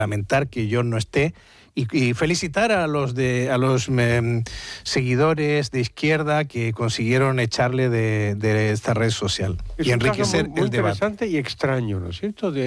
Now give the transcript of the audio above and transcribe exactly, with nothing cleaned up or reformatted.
lamentar que yo no esté y, y felicitar a los de a los eh, seguidores de Izquierda que consiguieron echarle de, de esta red social es y un enriquecer caso muy, muy el debate. interesante y extraño, ¿no es cierto? De